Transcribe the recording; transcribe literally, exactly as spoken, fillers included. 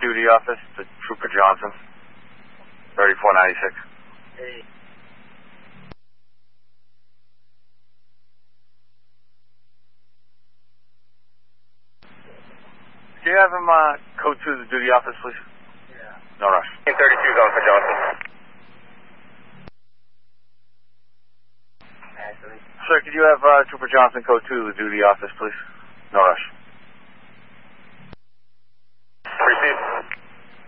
duty office to Trooper Johnson, thirty-four ninety-six. Hey. Can you have him uh, code two to the duty office, please? Yeah. No rush. thirty-two zone for Johnson. Actually. Sir, could you have uh, Trooper Johnson code two to the duty office, please? No rush. Receive.